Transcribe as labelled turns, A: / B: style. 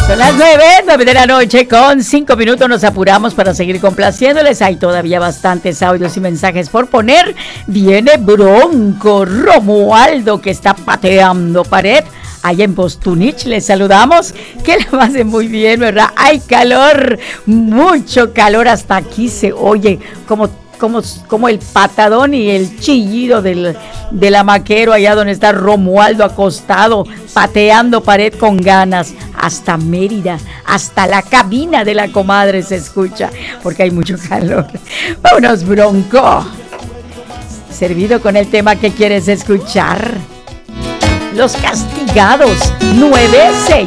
A: Son las 9 de la noche con 5 minutos. Nos apuramos para seguir complaciéndoles. Hay todavía bastantes audios y mensajes por poner. Viene Bronco Romualdo, que está pateando pared allá en Postunich. Les saludamos, que la pasen muy bien, ¿verdad? Hay calor, mucho calor. Hasta aquí se oye como el patadón y el chillido del amaquero allá donde está Romualdo acostado, pateando pared con ganas. Hasta Mérida, hasta la cabina de la comadre se escucha, porque hay mucho calor. Vámonos, Bronco. Servido con el tema que quieres escuchar. Los Castigados, 9-6.